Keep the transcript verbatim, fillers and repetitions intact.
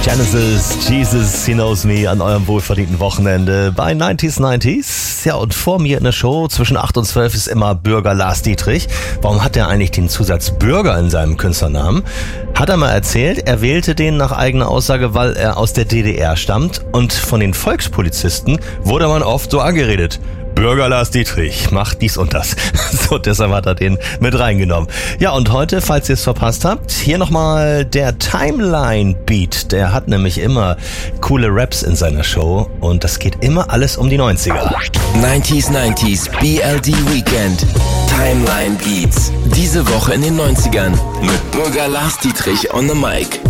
Genesis, Jesus, He Knows Me an eurem wohlverdienten Wochenende bei neunzig neunzig. Ja, und vor mir in der Show zwischen acht und zwölf ist immer Bürger Lars Dietrich. Warum hat er eigentlich den Zusatz Bürger in seinem Künstlernamen? Hat er mal erzählt, er wählte den nach eigener Aussage, weil er aus der D D R stammt, und von den Volkspolizisten wurde man oft so angeredet: Bürger Lars Dietrich macht dies und das. So, deshalb hat er den mit reingenommen. Ja, und heute, falls ihr es verpasst habt, hier nochmal der Timeline Beat. Der hat nämlich immer coole Raps in seiner Show und das geht immer alles um die neunziger. neunzig neunzig B L D Weekend. Timeline Beats. Diese Woche in den neunzigern mit Bürger Lars Dietrich on the mic.